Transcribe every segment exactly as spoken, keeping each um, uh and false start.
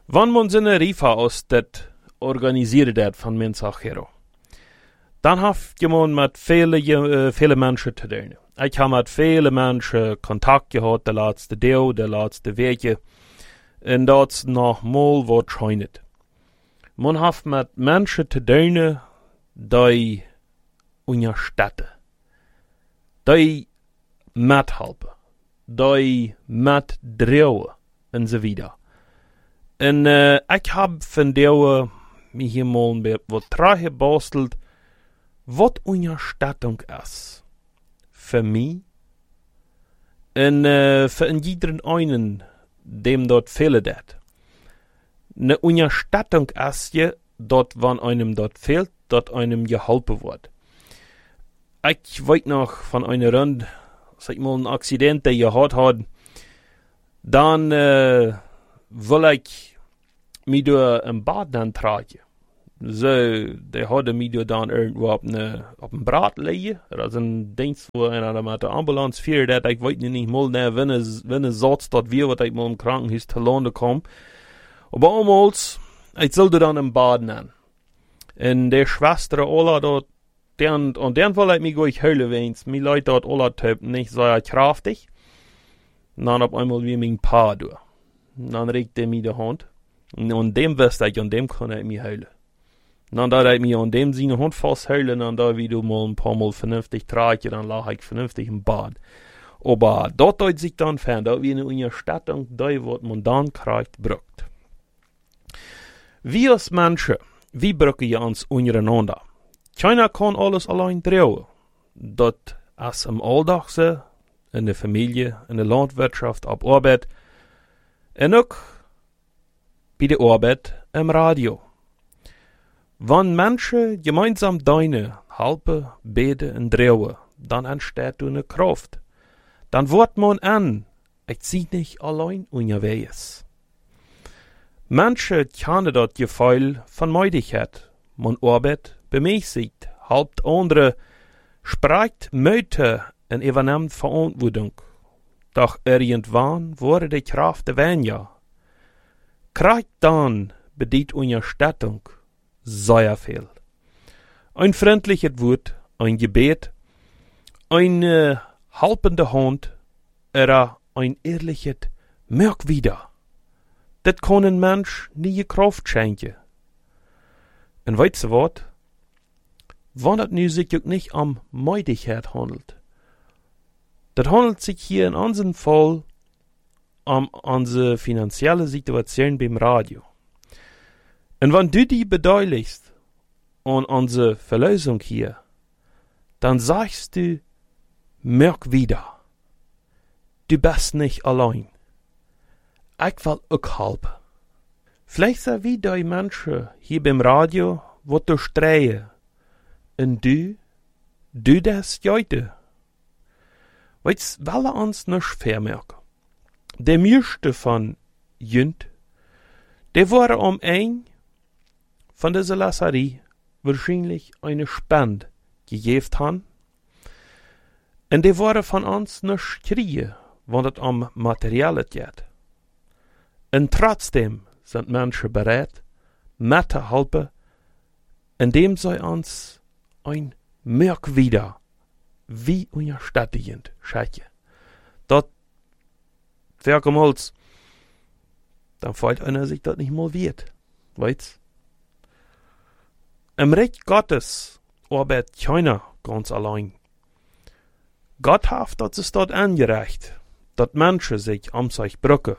Wann man seine Rifa aus det organisiere det van mensachero. Dan haft je man met vele, uh, vele mensen te doen. Ik heb met vele mensen contact gehad de laatste deel, de laatste weken. En dat is nog mal wat schijnet. Man haft met mensen te doen die ondersteunen. Die methelpen. Die metdreeuwen. En zo wieder. En uh, ik heb van deze mij hier mal wat teruggebasteld wat ondersteuning is. Voor mij en uh, voor iedereen einen, dem dort fehlt dat. Eine Unterstützung ist je, dat wann einem dort fehlt, dat einem geholpen wird. Ich weiß noch von einer Runde, als ich mal ein Accident gehabt habe, dann äh, will ich mich durch ein Bad dann tragen. So, der hatte mich dann irgendwo auf, eine, auf einem Brat liegen, also ein Dienst, wo einer mit der Ambulanz fährt, dass ich weiß nicht mal, ne, wenn es, wenn es sagt, dass wir, was ich mal im Krankenhaus zu Lande komme. Aber damals, ich sollte dann im Bad nehmen. Und der Schwester, Ola, dort, den, und dann wollte ich mich gleich heulen, wenn's, mir Leute dort, Ola, typen, nicht so kraftig. Und dann auf einmal wie mein Paar durch. Und dann regt er mir die Hand. Und an dem wusste ich, an dem kann ich mich heulen. Und dann da ich mich an dem seine Hand festheulen, und da wie du mal ein paar Mal vernünftig trage, dann lag ich vernünftig im Bad. Aber dort deutet sich dann fern, da wie eine Unterstützung, da wird man dann kriegt, brückt. Wir als Menschen, wie brücken wir uns untereinander? Keiner kann alles allein drehen. Das ist im Alltag so, in der Familie, in der Landwirtschaft, auf Arbeit, und auch bei der Arbeit im Radio. Wenn Menschen gemeinsam deine halten, beten und drehen, dann entsteht eine Kraft. Dann wird man an, ich zieh nicht allein unterwegs. Menschen kennen das Gefühl von Müdigkeit. Man arbeitet bemäßigt, halbt andere, spricht Mütter und übernimmt Verantwortung. Doch irgendwann wurde die Kraft weniger. Kriegt dann bedient Unterstützung sehr viel. Ein freundliches Wort, ein Gebet, eine halpende Hand oder ein ehrliches Merk wieder. Das kann ein Mensch nie Kraft schenken. Und weißt du was? Wenn es nu sich nicht um Müdigkeit handelt, das handelt sich hier in unserem Fall um unsere finanzielle Situation beim Radio. Und wenn du die beteiligst an unsere Verlösung hier, dann sagst du, merk wieder, du bist nicht allein. Ich will auch helfen. Vielleicht sind wie die Menschen hier beim Radio, wo du strehe. Und du, du das heute. Weißt du, weil uns nicht vermerken. Der meiste von Jünd, der war um ein von dieser Lasserie wahrscheinlich eine Spende gegeben haben. Und der war von uns nicht kriegen, wenn es um Material geht. Und trotzdem sind Menschen bereit, mitzuhelfen, indem sie uns ein Merk wieder, wie unterstützend schenken. Das wäre mal, dann fällt einer sich das nicht mal wert, weißt? Im Reich Gottes arbeitet keiner ganz allein. Gott hat das es dort angereicht, dass Menschen sich um sich brücken.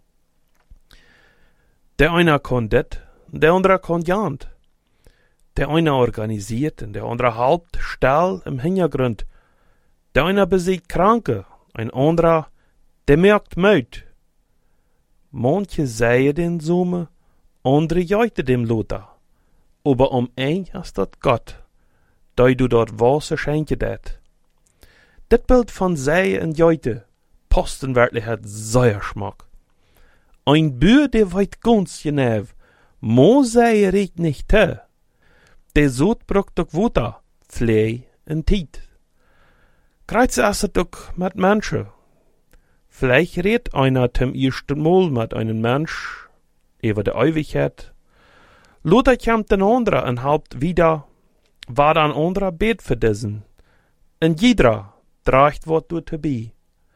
Der eine kann das, der andere kann jant. Der eine organisiert und der andere halbt still im Hintergrund. Der eine besiegt Kranke, ein anderer, der merkt Müd. Manche sähe den Summe, andere jäute dem Lothar. Aber um ein ist das Gott, da du dort Wasser schenke dat. Das Bild von säe und jäute passt in Wirklichkeit sehr Schmack. Ein Bür, der weit ganz genau, mo säe regt nicht te. Der Sod brucht doch Wutter, Flei und Tiet. Kreuze es doch mit Menschen. Vielleicht redet einer zum ersten Mal mit einem Mensch über de Ewigkeit. Luther kämmt den andra en halbt wieder, war dan andra bet für diesen. En jeder draagt wat du tebi.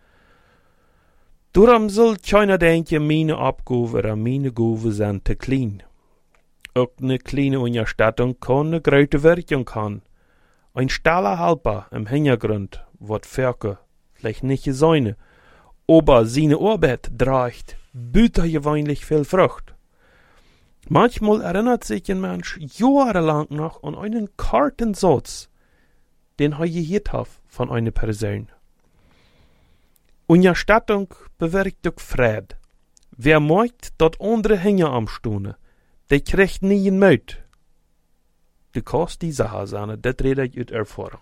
Darum soll keiner denken, meine Abgabe oder meine Gabe sind te klein. Auch ne kleine Unterstattung kann ne große Wirkung haben. Ein stiller Helper im Hintergrund wird Völker vielleicht nicht sein, aber seine Arbeit trägt bütergewöhnlich viel Frucht. Manchmal erinnert sich ein Mensch jahrelang noch an einen karten Satz, den er gehört hat von einer Person. Unterstattung bewirkt durch Fried. Wer mögt, dort andere Hänger am Stune, der kriegt nie einen Mut. Du kannst die Sache sein, das rede ich aus Erfahrung.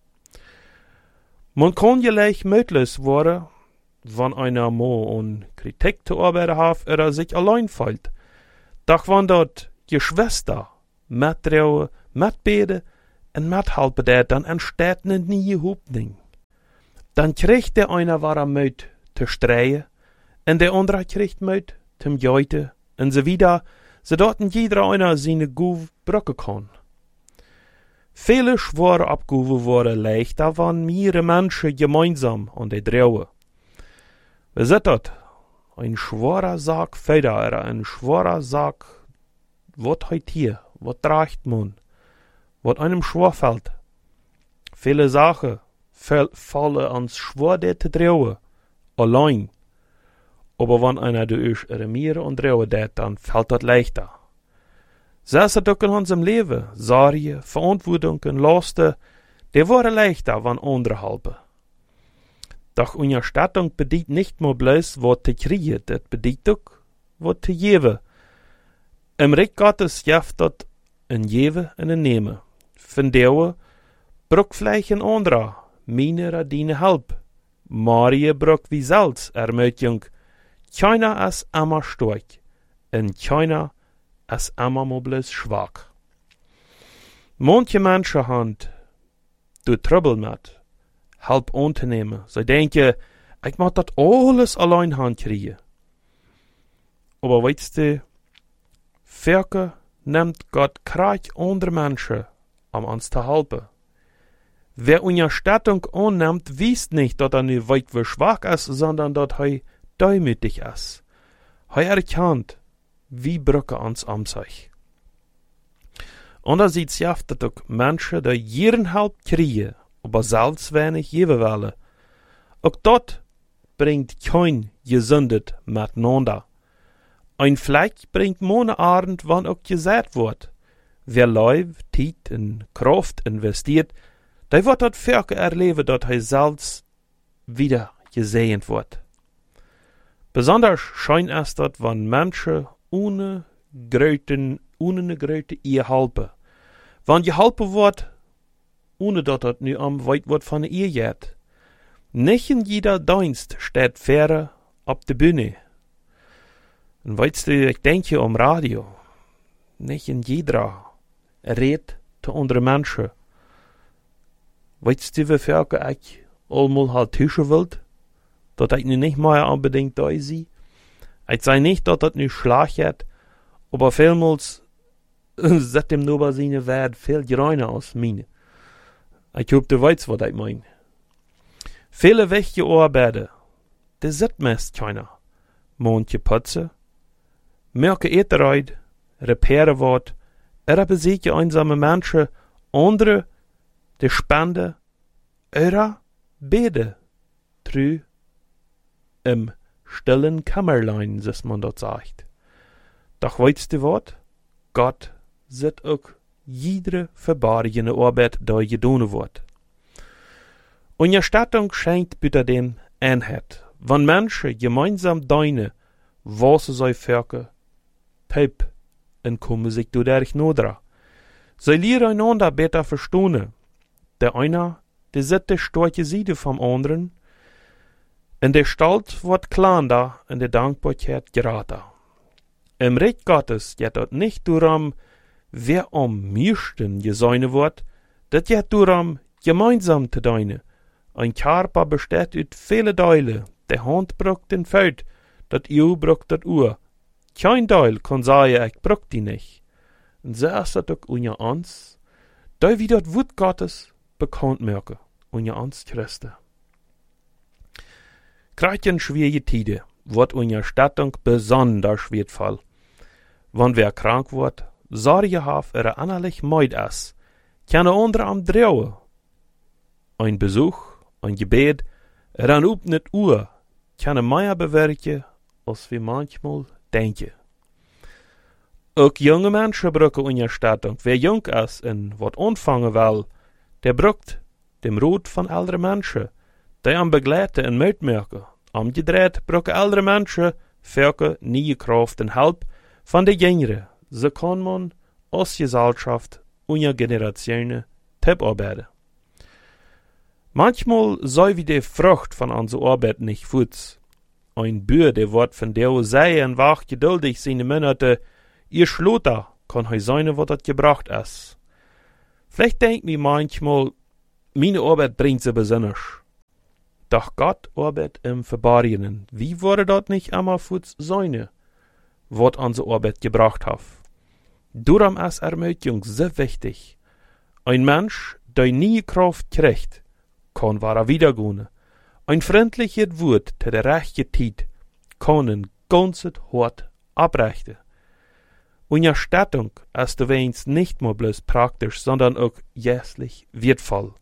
Man kann ja leicht mütlos werden, wenn einer mal an Kritik zu arbeiten hat oder sich allein fühlt. Doch wenn dort Geschwister mittrauen, mitbeten und mithelfen, dann entsteht eine neue Hoffnung. Dann kriegt der einer wahre Mut zu streiten, und der andere kriegt Mut zum Jeuten, und so wieder, so dort jeder einer seine Gabe brücken kann. Viele schwere Abgaben waren leichter, wenn mehrere Menschen gemeinsam an die trauen. Wir sind dort ein schwerer Sack Feder, oder ein schwerer Sack, was heut hier, was tragt man, was einem schwer fällt. Viele Sachen fallen ans schwer, die zu trauen, allein. Aber wenn einer durch ihre Miere und trauen tät, dann fällt das leichter. So ist es auch in unserem Leben. Sorge, Verantwortung und Lasten, die waren leichter, wenn andere helfen. Doch Unterstattung bedeutet nicht nur bloß, was zu kriegen, das bedeutet auch, was zu geben. Im Reich Gottes jaft das ein Geben und ein Nehmen. Von der braucht vielleicht ein anderer, meine oder deine Help. Marie braucht wie Salz Ermutigung. Keiner ist immer stark, und keiner ist immer mal bloß schwach. Manche Menschen haben du Trouble mit, Help anzunehmen. Sie denken, ich muss das alles allein hinkriegen. Aber weißt du, Völker nimmt Gott gerade andere Menschen, um uns zu helfen. Wer Unterstattung annimmt, wisst nicht, dass er nicht weit wie schwach ist, sondern dass er demütig ist. Er erkennt, wie brücke uns um sich. Andererseits jaft es auch Menschen, die jeden Help kriegen, aber selbst wenig geben wollen. Auch dort bringt kein gesündet miteinander. Ein Fleck bringt Mone Abend, wann auch gesät wird. Wer Leib, Zeit und Kraft investiert, der wird das Völker erleben, dass er selbst wieder gesehen wird. Besonders scheint es das, wenn Menschen ohne Gröten, ohne eine Gröte ihr helfen. Wenn geholfen wird, ohne dass das nu am weit wird von ihr geht. Nicht in jeder Dienst steht Fähre auf der Bühne. Und weißt du, ich denke am Radio. Nicht in jeder redet zu anderen Menschen. Weißt du, wie Völker ich allmal halt tischen will? Dass ich nicht mehr unbedingt da sehe. Ich sage nicht, dass das nicht schlecht ist, aber vielmals sieht dem nur bei seiner Welt viel gereiner aus meine. Ich hoffe, du weißt, was ich meine. Viele wichtige Arbeiten, das sieht meist keiner. Manche putzen, merke Eterheit, reparieren wird, oder besiegen einsame Menschen, andere, die spenden, oder beten, trü, im stillen Kämmerlein, wie man dort sagt. Doch weißt du was? Gott sieht auch jede verborgene Arbeit, die getan wird. Unterstattung schenkt bitte dem Einheit. Wenn Menschen gemeinsam deine, was sie Völker, Pep, und kommen sich dadurch nodra. Sie lernen einander besser verstehen. Der eine, der sieht die starke Seite vom anderen, und der Stolz wird kleiner und der Dankbarkeit gerater. Im Reich Gottes geht es nicht darum, wer am meisten gesäune wird, das geht darum, gemeinsam zu deine. Ein Körper besteht aus vielen Teilen, der Hand braucht den Feld, das Auge braucht das Ohr, kein Teil kann sagen, ich brauch die nicht. Und so ist das auch unter uns, da wir das Wort Gottes bekannt merken, unter uns Christen. Gerade in schwierige Tiden wird unsere Stattung besonders schwerfall. Wenn wer krank wird, Sorge hat er annerlich Meid ist, kann er andere am Dreuen. Ein Besuch, ein Gebet, er an upnet Uhr, kann er mehr bewirken, als wir manchmal denken. Auch junge Menschen brauchen Unterstützung. Wer jung ist und wat anfangen will, der braucht dem Rat von älteren Menschen, die am begleiten und mitmerken. Umgedreht brauchen ältere Menschen für neue Kraft und Hilfe von den Jüngeren. So kann man als Gesellschaft und Generationen arbeiten. Manchmal sei wie die Frucht von unserer Arbeit nicht futz. Ein Bür, der wird von der sei und wach geduldig seine Monate, ihr Schlotter kann he sein, was das gebracht ist. Vielleicht denkt mir manchmal, meine Arbeit bringt sie besonders. Doch Gott arbeitet im Verborgenen. Wie wurde dort nicht einmal futz seine, was unsere Arbeit gebracht hat? Darum ist Ermutigung so wichtig. Ein Mensch, der nie Kraft kriegt, kann wahrer wiedergehen. Ein freundliches Wort zu der rechten Zeit kann ein ganzes Hort abrichten. Unterstützung ist übrigens nicht nur bloß praktisch, sondern auch jährlich wertvoll.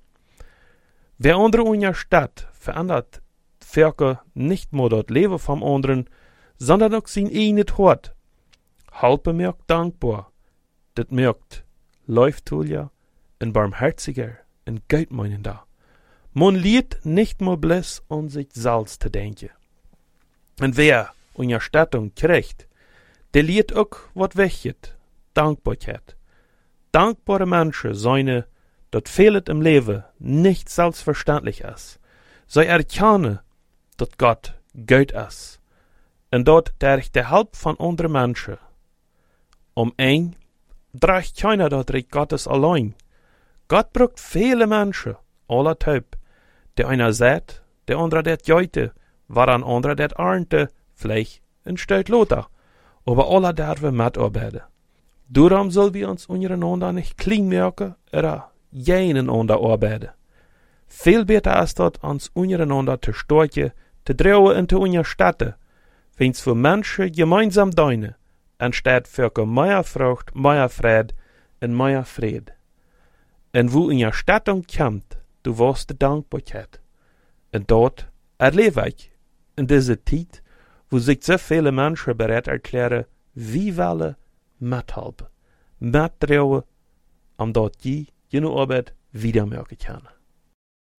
Wer andere unterstützt, verändert Völker nicht nur das Leben vom anderen, sondern auch sein eigenes Hort. Halpe mir dankbar, das merkt Läuftulia und barmherziger und geldmeinender. Man liet nicht nur bloß an sich selbst zu denken. Und wer Unterstützung kriegt, der liet auch was weggeht, Dankbarkeit. Dankbare Menschen seine, dat fehlet im Leben nicht selbstverständlich ist. Sie erkennen, dat Gott gut ist. Und dort durch die Hilfe von anderen Menschen. Um ein, dreigt keiner dort recht Gottes allein. Gott braucht viele Menschen, aller Typ. Der einer sät, der andere det jeute, waran andere det arnte, vielleicht ein Stück Lothar. Aber alle dürfen mitarbeiten. Darum soll wir uns untereinander nicht klein merken, oder gegeneinander arbeiten. Viel besser ist dort, uns untereinander zu stärken, zu drehen und zu unterstützen, wenn es für Menschen gemeinsam dienen, anstatt für mehr Frucht, mehr Fried und mehr Fried. Und wo Unterstützung kommt, du wirst die Dankbarkeit. Und dort erlebe ich, in dieser Zeit, wo sich so viele Menschen bereit erklären, wie wollen mithelfen, mittrauen, um dort die, jene Arbeit wieder merken können.